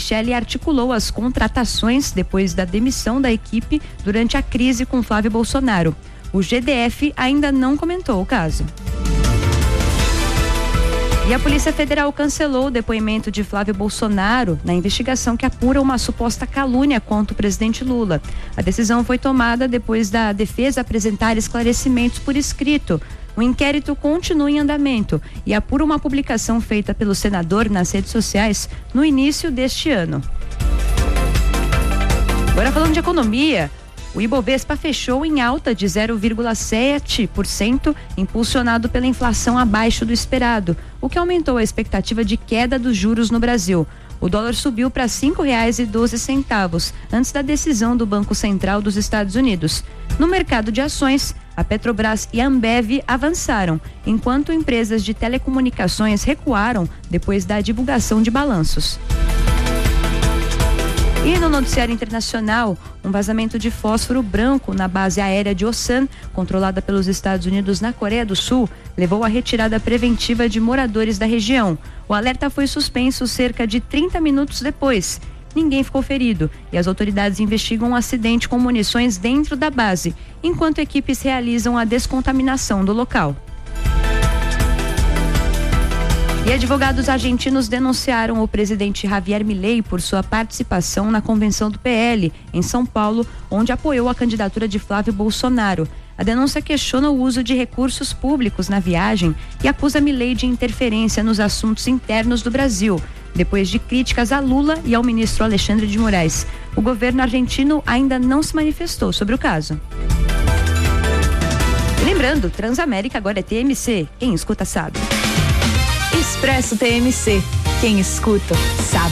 Michele articulou as contratações depois da demissão da equipe durante a crise com Flávio Bolsonaro. O GDF ainda não comentou o caso. E a Polícia Federal cancelou o depoimento de Flávio Bolsonaro na investigação que apura uma suposta calúnia contra o presidente Lula. A decisão foi tomada depois da defesa apresentar esclarecimentos por escrito. O inquérito continua em andamento e apura uma publicação feita pelo senador nas redes sociais no início deste ano. Agora falando de economia, o Ibovespa fechou em alta de 0,7%, impulsionado pela inflação abaixo do esperado, o que aumentou a expectativa de queda dos juros no Brasil. O dólar subiu para R$ 5,12 antes da decisão do Banco Central dos Estados Unidos. No mercado de ações, a Petrobras e a Ambev avançaram, enquanto empresas de telecomunicações recuaram depois da divulgação de balanços. E no noticiário internacional, um vazamento de fósforo branco na base aérea de Osan, controlada pelos Estados Unidos na Coreia do Sul, levou à retirada preventiva de moradores da região. O alerta foi suspenso cerca de 30 minutos depois. Ninguém ficou ferido e as autoridades investigam um acidente com munições dentro da base, enquanto equipes realizam a descontaminação do local. E advogados argentinos denunciaram o presidente Javier Milei por sua participação na convenção do PL, em São Paulo, onde apoiou a candidatura de Flávio Bolsonaro. A denúncia questiona o uso de recursos públicos na viagem e acusa Milei de interferência nos assuntos internos do Brasil, depois de críticas a Lula e ao ministro Alexandre de Moraes. O governo argentino ainda não se manifestou sobre o caso. E lembrando, Transamérica agora é TMC. Quem escuta sabe. Expresso TMC. Quem escuta, sabe.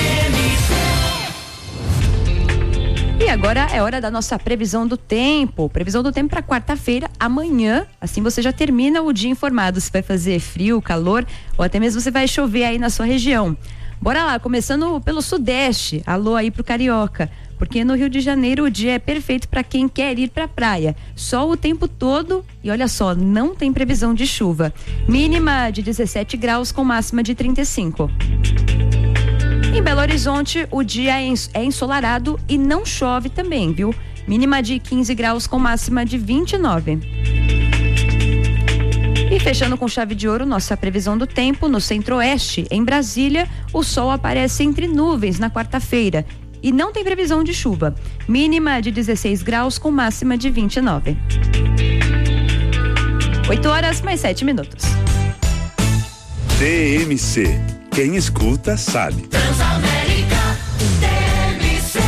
E agora é hora da nossa previsão do tempo. Previsão do tempo para quarta-feira, amanhã. Assim você já termina o dia informado se vai fazer frio, calor ou até mesmo se vai chover aí na sua região. Bora lá, começando pelo Sudeste. Alô aí pro Carioca. Porque no Rio de Janeiro o dia é perfeito para quem quer ir pra praia. Sol o tempo todo e olha só, não tem previsão de chuva. Mínima de 17 graus com máxima de 35. Em Belo Horizonte o dia é ensolarado e não chove também, viu? Mínima de 15 graus com máxima de 29. E fechando com chave de ouro nossa previsão do tempo no Centro-Oeste, em Brasília, o sol aparece entre nuvens na quarta-feira. E não tem previsão de chuva. Mínima de 16 graus com máxima de 29. 8h+7. TMC. Quem escuta sabe. Transamérica TMC.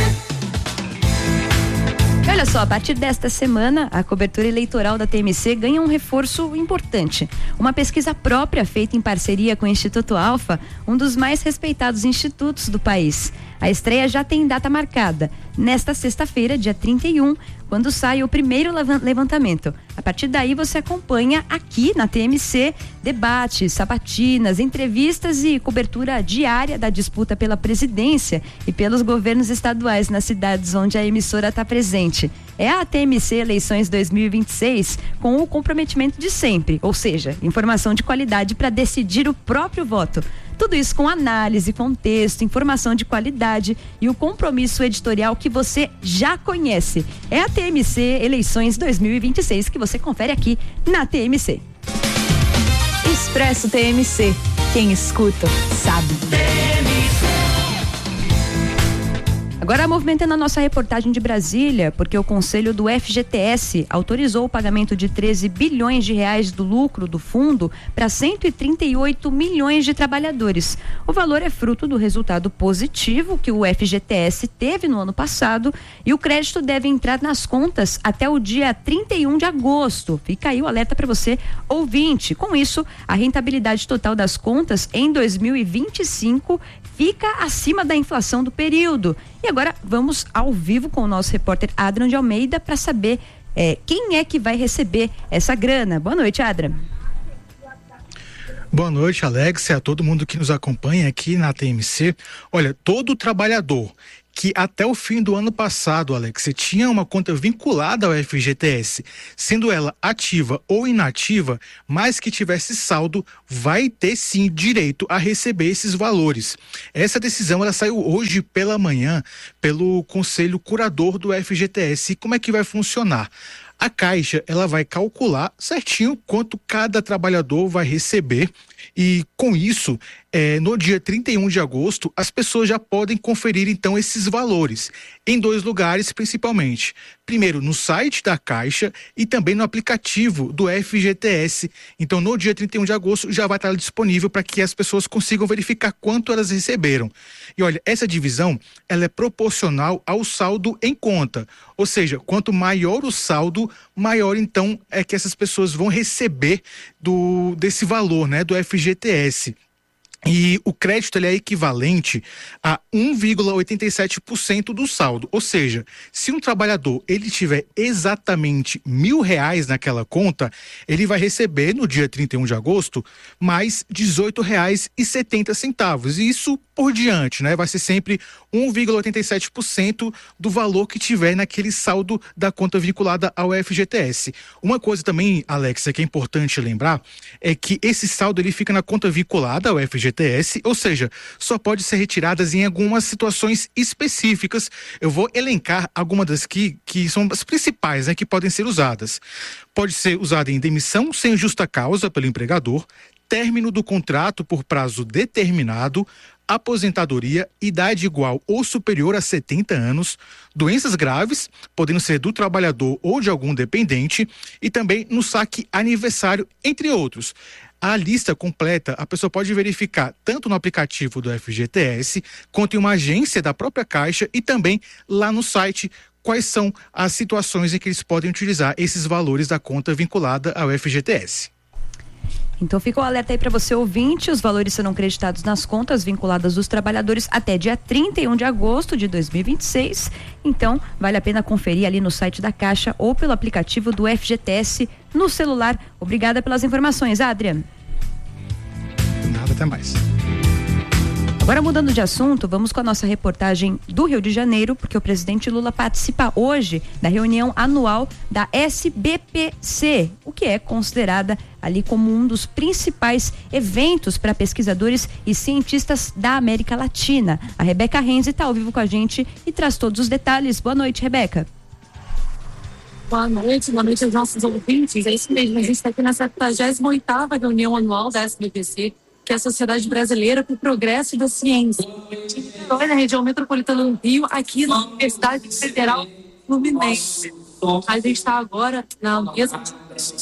Olha só, a partir desta semana, a cobertura eleitoral da TMC ganha um reforço importante. Uma pesquisa própria feita em parceria com o Instituto Alfa, um dos mais respeitados institutos do país. A estreia já tem data marcada, nesta sexta-feira, dia 31, quando sai o primeiro levantamento. A partir daí você acompanha aqui na TMC debates, sabatinas, entrevistas e cobertura diária da disputa pela presidência e pelos governos estaduais nas cidades onde a emissora está presente. É a TMC Eleições 2026 com o comprometimento de sempre, ou seja, informação de qualidade para decidir o próprio voto. Tudo isso com análise, contexto, informação de qualidade e o compromisso editorial que você já conhece. É a TMC Eleições 2026 que você confere aqui na TMC. Expresso TMC. Quem escuta, sabe. Agora movimentando a nossa reportagem de Brasília, porque o Conselho do FGTS autorizou o pagamento de 13 bilhões de reais do lucro do fundo para 138 milhões de trabalhadores. O valor é fruto do resultado positivo que o FGTS teve no ano passado e o crédito deve entrar nas contas até o dia 31 de agosto. Fica aí o alerta para você, ouvinte. Com isso, a rentabilidade total das contas em 2025 fica acima da inflação do período. E agora vamos ao vivo com o nosso repórter Adrian de Almeida para saber quem é que vai receber essa grana. Boa noite, Adrian. Boa noite, Alexia, a todo mundo que nos acompanha aqui na TMC. Olha, todo trabalhador que até o fim do ano passado, Alex, você tinha uma conta vinculada ao FGTS, sendo ela ativa ou inativa, mas que tivesse saldo, vai ter sim direito a receber esses valores. Essa decisão ela saiu hoje pela manhã pelo Conselho Curador do FGTS. E como é que vai funcionar? A Caixa, ela vai calcular certinho quanto cada trabalhador vai receber e com isso, no dia 31 de agosto, as pessoas já podem conferir então esses valores em 2 lugares principalmente. Primeiro, no site da Caixa e também no aplicativo do FGTS. Então, no dia 31 de agosto já vai estar disponível para que as pessoas consigam verificar quanto elas receberam. E olha, essa divisão, ela é proporcional ao saldo em conta. Ou seja, quanto maior o saldo, maior então é que essas pessoas vão receber desse valor, né, do FGTS. E o crédito ele é equivalente a 1,87% do saldo. Ou seja, se um trabalhador ele tiver exatamente R$1.000 naquela conta, ele vai receber no dia 31 de agosto mais R$18,70. E isso por diante, né? Vai ser sempre 1,87% do valor que tiver naquele saldo da conta vinculada ao FGTS. Uma coisa também, Alexa, que é importante lembrar, é que esse saldo ele fica na conta vinculada ao FGTS, ou seja, só pode ser retiradas em algumas situações específicas. Eu vou elencar algumas das que são as principais, né, que podem ser usadas. Pode ser usada em demissão sem justa causa pelo empregador, término do contrato por prazo determinado, aposentadoria, idade igual ou superior a 70 anos, doenças graves, podendo ser do trabalhador ou de algum dependente, e também no saque aniversário, entre outros. A lista completa a pessoa pode verificar tanto no aplicativo do FGTS, quanto em uma agência da própria Caixa e também lá no site quais são as situações em que eles podem utilizar esses valores da conta vinculada ao FGTS. Então fica o alerta aí para você ouvinte, os valores serão creditados nas contas vinculadas dos trabalhadores até dia 31 de agosto de 2026, então vale a pena conferir ali no site da Caixa ou pelo aplicativo do FGTS no celular. Obrigada pelas informações, Adrian. Nada, até mais. Agora mudando de assunto, vamos com a nossa reportagem do Rio de Janeiro, porque o presidente Lula participa hoje da reunião anual da SBPC, o que é considerada ali como um dos principais eventos para pesquisadores e cientistas da América Latina. A Rebeca Renzi está ao vivo com a gente e traz todos os detalhes. Boa noite, Rebeca. Boa noite aos nossos ouvintes. É isso mesmo, a gente está aqui na 78ª reunião anual da SBPC, que é a Sociedade Brasileira para o Progresso da Ciência. Na região metropolitana do Rio, aqui na Universidade Federal Fluminense. A gente está agora na mesa que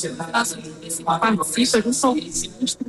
participa junto ao ministro.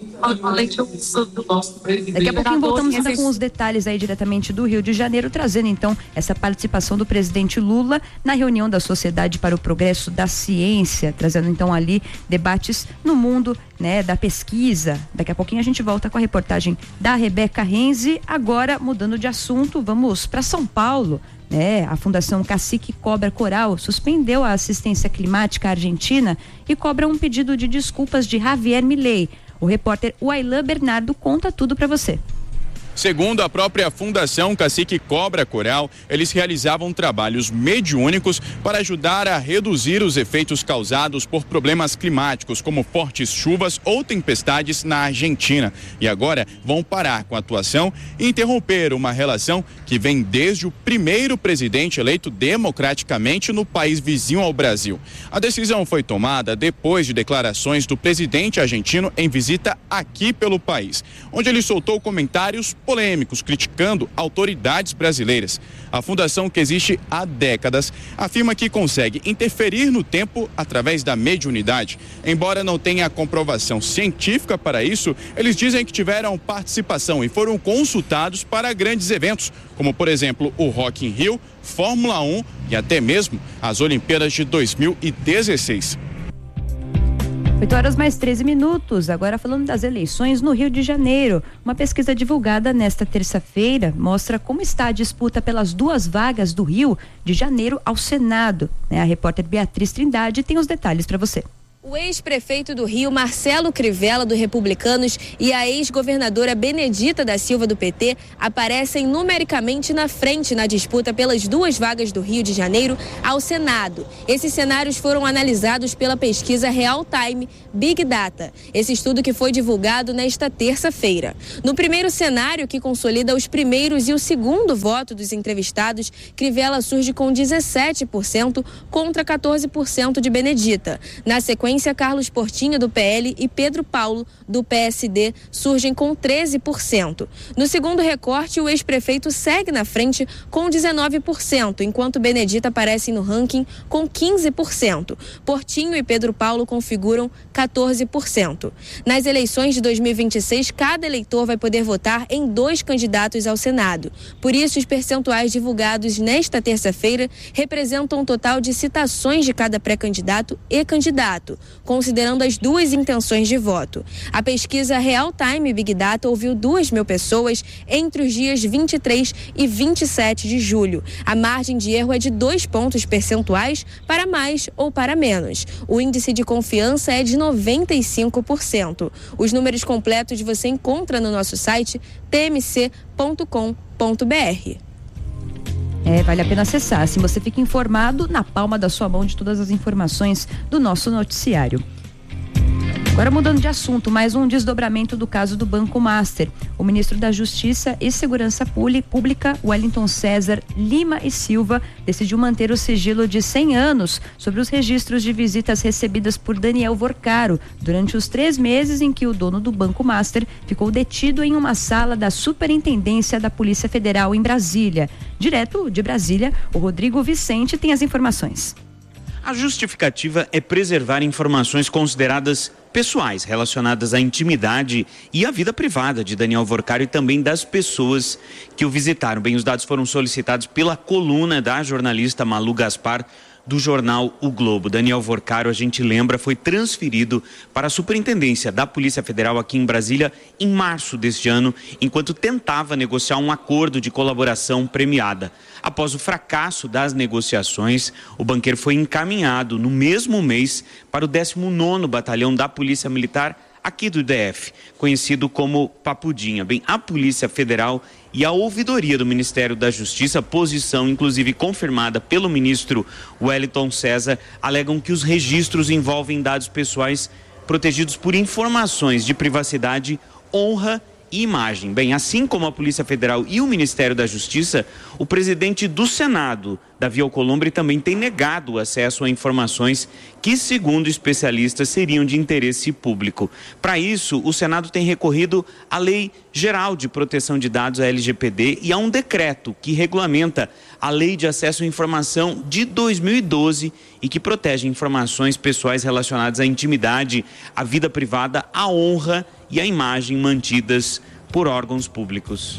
Daqui a pouquinho voltamos ainda com os detalhes aí diretamente do Rio de Janeiro, trazendo então essa participação do presidente Lula na reunião da Sociedade para o Progresso da Ciência, trazendo então ali debates no mundo, né, da pesquisa. Daqui a pouquinho a gente volta com a reportagem da Rebeca Renzi. Agora, mudando de assunto, vamos para São Paulo. A Fundação Cacique Cobra Coral suspendeu a assistência climática argentina e cobra um pedido de desculpas de Javier Milei. O repórter Wailan Bernardo conta tudo para você. Segundo a própria Fundação Cacique Cobra Coral, eles realizavam trabalhos mediúnicos para ajudar a reduzir os efeitos causados por problemas climáticos, como fortes chuvas ou tempestades na Argentina. E agora vão parar com a atuação e interromper uma relação que vem desde o primeiro presidente eleito democraticamente no país vizinho ao Brasil. A decisão foi tomada depois de declarações do presidente argentino em visita aqui pelo país, onde ele soltou comentários polêmicos criticando autoridades brasileiras. A fundação, que existe há décadas, afirma que consegue interferir no tempo através da mediunidade. Embora não tenha comprovação científica para isso, eles dizem que tiveram participação e foram consultados para grandes eventos, como por exemplo o Rock in Rio, Fórmula 1 e até mesmo as Olimpíadas de 2016. 8h mais 13. Agora falando das eleições no Rio de Janeiro. Uma pesquisa divulgada nesta terça-feira mostra como está a disputa pelas 2 vagas do Rio de Janeiro ao Senado. A repórter Beatriz Trindade tem os detalhes para você. O ex-prefeito do Rio, Marcelo Crivella, do Republicanos, e a ex-governadora Benedita da Silva, do PT, aparecem numericamente na frente na disputa pelas 2 vagas do Rio de Janeiro ao Senado. Esses cenários foram analisados pela pesquisa Real Time Big Data, esse estudo que foi divulgado nesta terça-feira. No primeiro cenário, que consolida os primeiros e o segundo voto dos entrevistados, Crivella surge com 17% contra 14% de Benedita. Na sequência, Carlos Portinho, do PL, e Pedro Paulo, do PSD, surgem com 13%. No segundo recorte, o ex-prefeito segue na frente com 19%, enquanto Benedita aparece no ranking com 15%. Portinho e Pedro Paulo configuram 14%. Nas eleições de 2026, cada eleitor vai poder votar em 2 candidatos ao Senado. Por isso, os percentuais divulgados nesta terça-feira representam um total de citações de cada pré-candidato e candidato, considerando as 2 intenções de voto. A pesquisa Real Time Big Data ouviu 2.000 pessoas entre os dias 23 e 27 de julho. A margem de erro é de 2 pontos percentuais para mais ou para menos. O índice de confiança é de 95%. Os números completos você encontra no nosso site tmc.com.br. Vale a pena acessar, assim você fica informado na palma da sua mão de todas as informações do nosso noticiário. Agora, mudando de assunto, mais um desdobramento do caso do Banco Master. O ministro da Justiça e Segurança Pública, Wellington César Lima e Silva, decidiu manter o sigilo de 100 anos sobre os registros de visitas recebidas por Daniel Vorcaro durante os 3 meses em que o dono do Banco Master ficou detido em uma sala da Superintendência da Polícia Federal em Brasília. Direto de Brasília, o Rodrigo Vicente tem as informações. A justificativa é preservar informações consideradas pessoais relacionadas à intimidade e à vida privada de Daniel Vorcaro e também das pessoas que o visitaram. Bem, os dados foram solicitados pela coluna da jornalista Malu Gaspar do jornal O Globo. Daniel Vorcaro, a gente lembra, foi transferido para a Superintendência da Polícia Federal aqui em Brasília em março deste ano, enquanto tentava negociar um acordo de colaboração premiada. Após o fracasso das negociações, o banqueiro foi encaminhado no mesmo mês para o 19º Batalhão da Polícia Militar aqui do DF, conhecido como Papudinha. Bem, a Polícia Federal e a ouvidoria do Ministério da Justiça, posição inclusive confirmada pelo ministro Wellington César, alegam que os registros envolvem dados pessoais protegidos por informações de privacidade, honra e imagem. Bem, assim como a Polícia Federal e o Ministério da Justiça, o presidente do Senado, Davi Alcolumbre, também tem negado o acesso a informações que, segundo especialistas, seriam de interesse público. Para isso, o Senado tem recorrido à Lei Geral de Proteção de Dados, a LGPD, e a um decreto que regulamenta a Lei de Acesso à Informação de 2012 e que protege informações pessoais relacionadas à intimidade, à vida privada, à honra e à imagem mantidas por órgãos públicos.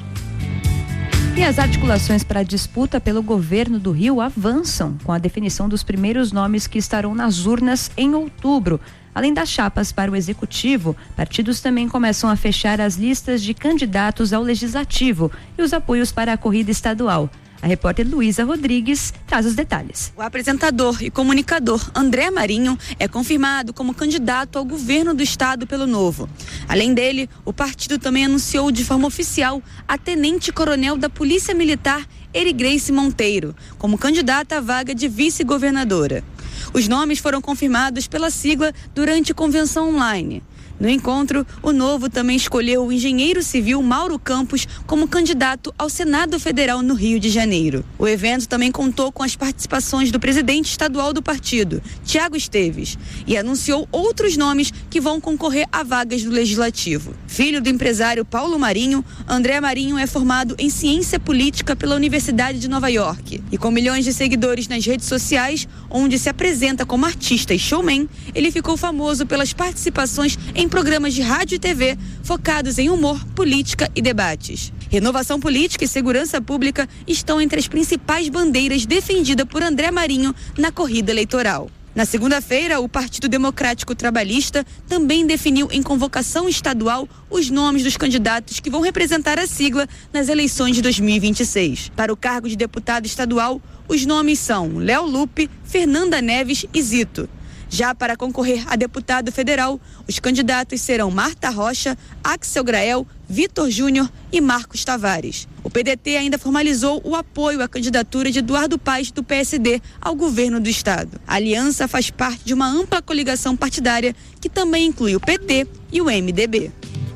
E as articulações para a disputa pelo governo do Rio avançam com a definição dos primeiros nomes que estarão nas urnas em outubro. Além das chapas para o executivo, partidos também começam a fechar as listas de candidatos ao legislativo e os apoios para a corrida estadual. A repórter Luísa Rodrigues traz os detalhes. O apresentador e comunicador André Marinho é confirmado como candidato ao governo do estado pelo Novo. Além dele, o partido também anunciou de forma oficial a tenente-coronel da Polícia Militar, Erigrace Monteiro, como candidata à vaga de vice-governadora. Os nomes foram confirmados pela sigla durante convenção online. No encontro, o Novo também escolheu o engenheiro civil Mauro Campos como candidato ao Senado Federal no Rio de Janeiro. O evento também contou com as participações do presidente estadual do partido, Tiago Esteves, e anunciou outros nomes que vão concorrer a vagas do Legislativo. Filho do empresário Paulo Marinho, André Marinho é formado em ciência política pela Universidade de Nova York. E com milhões de seguidores nas redes sociais, onde se apresenta como artista e showman, ele ficou famoso pelas participações em programas de rádio e TV focados em humor, política e debates. Renovação política e segurança pública estão entre as principais bandeiras defendidas por André Marinho na corrida eleitoral. Na segunda-feira, o Partido Democrático Trabalhista também definiu em convocação estadual os nomes dos candidatos que vão representar a sigla nas eleições de 2026. Para o cargo de deputado estadual, os nomes são Léo Lupe, Fernanda Neves e Zito. Já para concorrer a deputado federal, os candidatos serão Marta Rocha, Axel Grael, Vitor Júnior e Marcos Tavares. O PDT ainda formalizou o apoio à candidatura de Eduardo Paes, do PSD, ao governo do estado. A aliança faz parte de uma ampla coligação partidária que também inclui o PT e o MDB.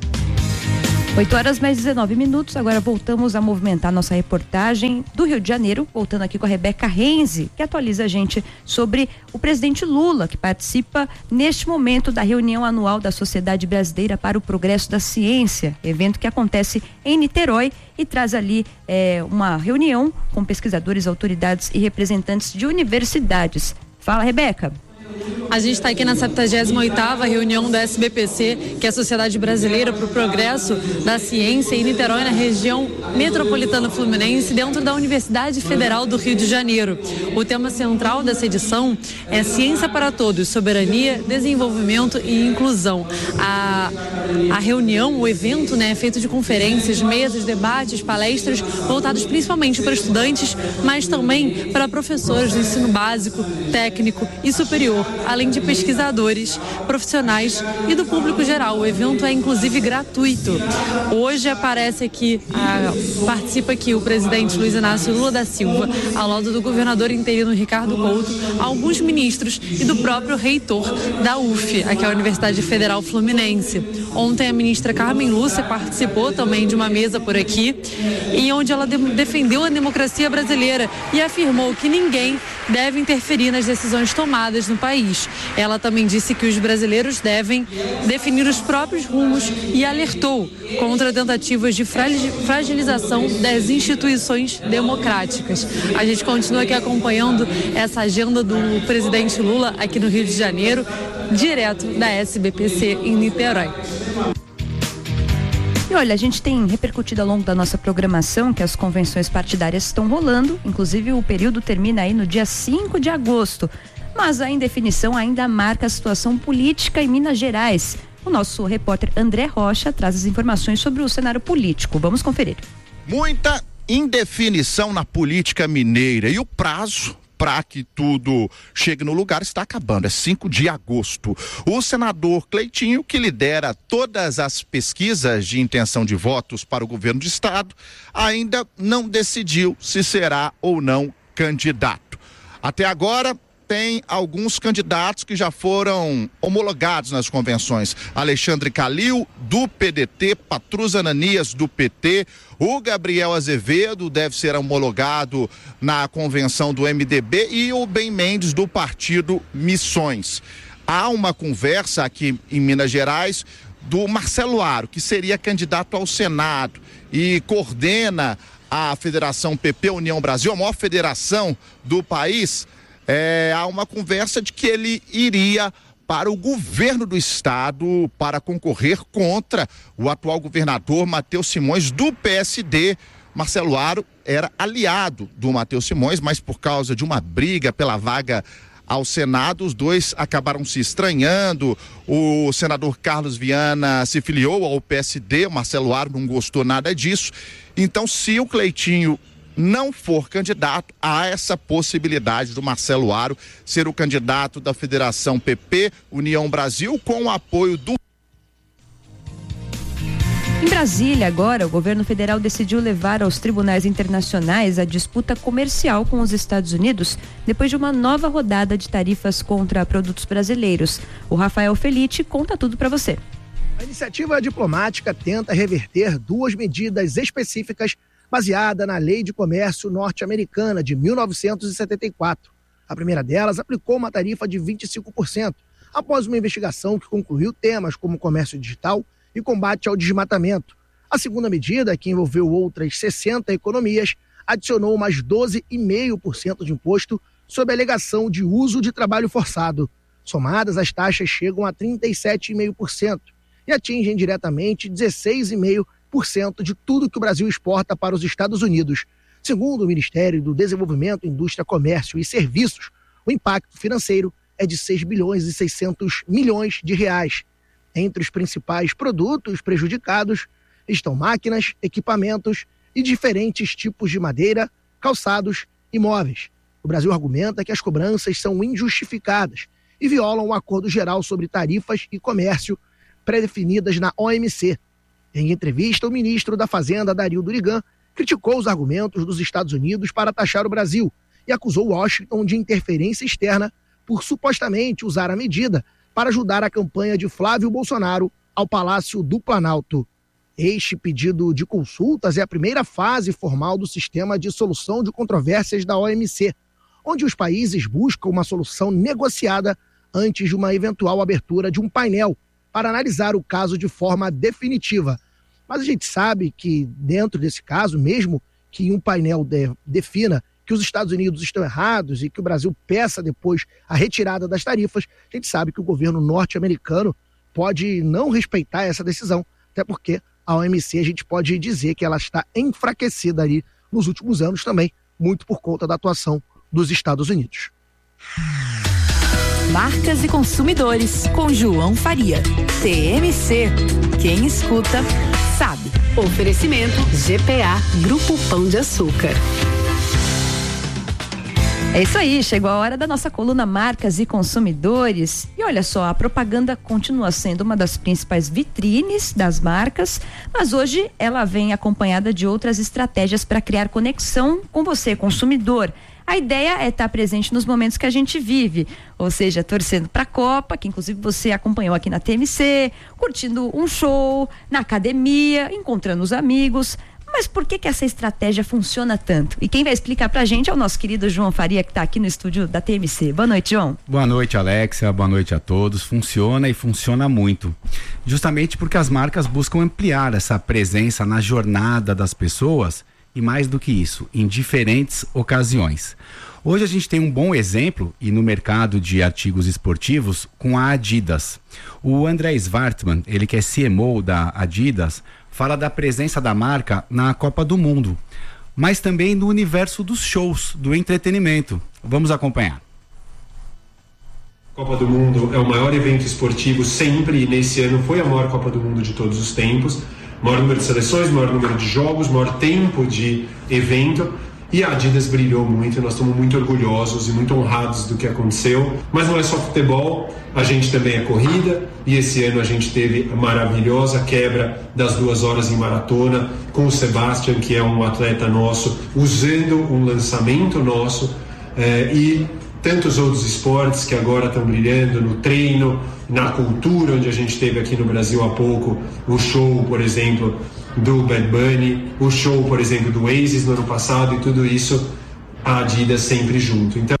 8h mais 19. Agora voltamos a movimentar nossa reportagem do Rio de Janeiro, voltando aqui com a Rebeca Renzi, que atualiza a gente sobre o presidente Lula, que participa neste momento da reunião anual da Sociedade Brasileira para o Progresso da Ciência, evento que acontece em Niterói e traz ali uma reunião com pesquisadores, autoridades e representantes de universidades. Fala, Rebeca. A gente está aqui na 78ª reunião da SBPC, que é a Sociedade Brasileira para o Progresso da Ciência, em Niterói, na região metropolitana fluminense, dentro da Universidade Federal do Rio de Janeiro. O tema central dessa edição é Ciência para Todos, Soberania, Desenvolvimento e Inclusão. A reunião, o evento, é feito de conferências, mesas, debates, palestras, voltados principalmente para estudantes, mas também para professores do ensino básico, técnico e superior, além de pesquisadores, profissionais e do público geral. O evento é inclusive gratuito. Hoje participa aqui o presidente Luiz Inácio Lula da Silva, ao lado do governador interino Ricardo Couto, alguns ministros e do próprio reitor da UF, aqui a Universidade Federal Fluminense. Ontem a ministra Carmen Lúcia participou também de uma mesa por aqui, em onde ela defendeu a democracia brasileira e afirmou que ninguém deve interferir nas decisões tomadas no país. Ela também disse que os brasileiros devem definir os próprios rumos e alertou contra tentativas de fragilização das instituições democráticas. A gente continua aqui acompanhando essa agenda do presidente Lula aqui no Rio de Janeiro, direto da SBPC em Niterói. E olha, a gente tem repercutido ao longo da nossa programação que as convenções partidárias estão rolando, inclusive o período termina aí no dia 5 de agosto. Mas a indefinição ainda marca a situação política em Minas Gerais. O nosso repórter André Rocha traz as informações sobre o cenário político. Vamos conferir. Muita indefinição na política mineira e o prazo para que tudo chegue no lugar está acabando, é 5 de agosto. O senador Cleitinho, que lidera todas as pesquisas de intenção de votos para o governo do estado, ainda não decidiu se será ou não candidato. Até agora, tem alguns candidatos que já foram homologados nas convenções. Alexandre Calil, do PDT, Patrus Ananias, do PT, o Gabriel Azevedo deve ser homologado na convenção do MDB e o Ben Mendes, do partido Missões. Há uma conversa aqui em Minas Gerais do Marcelo Aro, que seria candidato ao Senado e coordena a Federação PP União Brasil, a maior federação do país. Há uma conversa de que ele iria para o governo do estado para concorrer contra o atual governador Matheus Simões, do PSD. Marcelo Aro era aliado do Matheus Simões, mas por causa de uma briga pela vaga ao Senado, os dois acabaram se estranhando. O senador Carlos Viana se filiou ao PSD, o Marcelo Aro não gostou nada disso. Então, se o Cleitinho não for candidato, há essa possibilidade do Marcelo Aro ser o candidato da Federação PP União Brasil, com o apoio do... Em Brasília, agora, o governo federal decidiu levar aos tribunais internacionais a disputa comercial com os Estados Unidos, depois de uma nova rodada de tarifas contra produtos brasileiros. O Rafael Felite conta tudo para você. A iniciativa diplomática tenta reverter duas medidas específicas baseada na Lei de Comércio norte-americana de 1974. A primeira delas aplicou uma tarifa de 25%, após uma investigação que concluiu temas como comércio digital e combate ao desmatamento. A segunda medida, que envolveu outras 60 economias, adicionou mais 12,5% de imposto sob a alegação de uso de trabalho forçado. Somadas, as taxas chegam a 37,5% e atingem diretamente 16,5% de tudo que o Brasil exporta para os Estados Unidos. Segundo o Ministério do Desenvolvimento, Indústria, Comércio e Serviços, o impacto financeiro é de 6 bilhões e 600 milhões de reais. Entre os principais produtos prejudicados estão máquinas, equipamentos e diferentes tipos de madeira, calçados e móveis. O Brasil argumenta que as cobranças são injustificadas e violam o Acordo Geral sobre Tarifas e Comércio pré-definidas na OMC. Em entrevista, o ministro da Fazenda, Dario Durigan, criticou os argumentos dos Estados Unidos para taxar o Brasil e acusou Washington de interferência externa por supostamente usar a medida para ajudar a campanha de Flávio Bolsonaro ao Palácio do Planalto. Este pedido de consultas é a primeira fase formal do sistema de solução de controvérsias da OMC, onde os países buscam uma solução negociada antes de uma eventual abertura de um painel para analisar o caso de forma definitiva. Mas a gente sabe que dentro desse caso, mesmo que um painel defina que os Estados Unidos estão errados e que o Brasil peça depois a retirada das tarifas, a gente sabe que o governo norte-americano pode não respeitar essa decisão, até porque a OMC a gente pode dizer que ela está enfraquecida ali nos últimos anos também, muito por conta da atuação dos Estados Unidos. Marcas e Consumidores, com João Faria. TMC. Quem escuta, sabe. Oferecimento GPA, Grupo Pão de Açúcar. É isso aí, chegou a hora da nossa coluna Marcas e Consumidores. E olha só, a propaganda continua sendo uma das principais vitrines das marcas, mas hoje ela vem acompanhada de outras estratégias para criar conexão com você, consumidor. A ideia é estar presente nos momentos que a gente vive, ou seja, torcendo para a Copa, que inclusive você acompanhou aqui na TMC, curtindo um show, na academia, encontrando os amigos. Mas por que essa estratégia funciona tanto? E quem vai explicar pra gente é o nosso querido João Faria, que está aqui no estúdio da TMC. Boa noite, João. Boa noite, Alexia. Boa noite a todos. Funciona e funciona muito. Justamente porque as marcas buscam ampliar essa presença na jornada das pessoas e, mais do que isso, em diferentes ocasiões. Hoje a gente tem um bom exemplo, e no mercado de artigos esportivos, com a Adidas. O André Schwartzman, ele que é CMO da Adidas, fala da presença da marca na Copa do Mundo, mas também no universo dos shows, do entretenimento. Vamos acompanhar. Copa do Mundo é o maior evento esportivo sempre, e nesse ano foi a maior Copa do Mundo de todos os tempos. Maior número de seleções, maior número de jogos, maior tempo de evento. E a Adidas brilhou muito, nós estamos muito orgulhosos e muito honrados do que aconteceu. Mas não é só futebol, a gente também é corrida, e esse ano a gente teve a maravilhosa quebra das 2 horas em maratona, com o Sebastian, que é um atleta nosso, usando um lançamento nosso, e tantos outros esportes que agora estão brilhando no treino, na cultura, onde a gente teve aqui no Brasil há pouco o show, por exemplo, do Bad Bunny, o show, por exemplo, do Oasis no ano passado, e tudo isso a Adidas sempre junto. Então...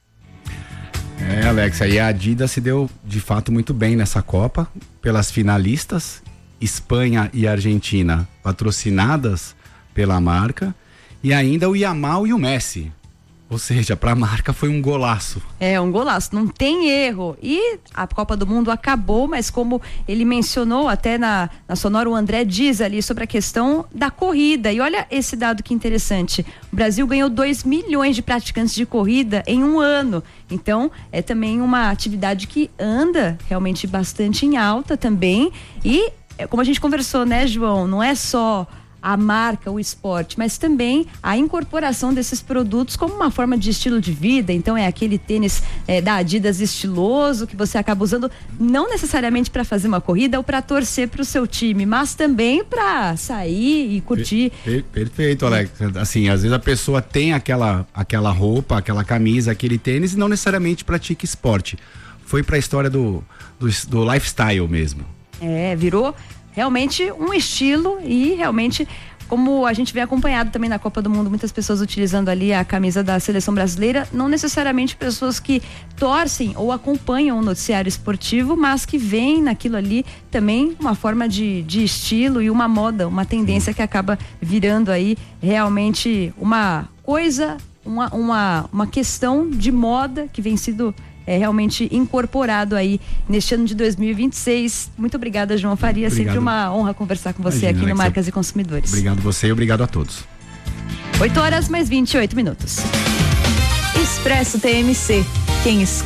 Alexa, e a Adidas se deu de fato muito bem nessa Copa, pelas finalistas, Espanha e Argentina patrocinadas pela marca, e ainda o Yamal e o Messi. Ou seja, para a marca foi um golaço. É, um golaço, não tem erro. E a Copa do Mundo acabou, mas como ele mencionou até na Sonora, o André diz ali sobre a questão da corrida. E olha esse dado que interessante. O Brasil ganhou 2 milhões de praticantes de corrida em um ano. Então, é também uma atividade que anda realmente bastante em alta também. E, como a gente conversou, né, João? Não é só a marca, o esporte, mas também a incorporação desses produtos como uma forma de estilo de vida. Então é aquele tênis da Adidas estiloso que você acaba usando não necessariamente para fazer uma corrida ou para torcer para o seu time, mas também para sair e curtir. Perfeito, Alex. Assim, às vezes a pessoa tem aquela roupa, aquela camisa, aquele tênis e não necessariamente pratica esporte. Foi para a história do lifestyle mesmo. Virou realmente um estilo e realmente, como a gente vem acompanhado também na Copa do Mundo, muitas pessoas utilizando ali a camisa da seleção brasileira, não necessariamente pessoas que torcem ou acompanham o noticiário esportivo, mas que veem naquilo ali também uma forma de estilo e uma moda, uma tendência que acaba virando aí realmente uma coisa, uma questão de moda que vem sido realmente incorporado aí neste ano de 2026. Muito obrigada, João Faria. Obrigado. Sempre uma honra conversar com você. Imagina, aqui no Marcas e Consumidores. Obrigado você e obrigado a todos. 8 horas mais 28 minutos. Expresso TMC. Quem escuta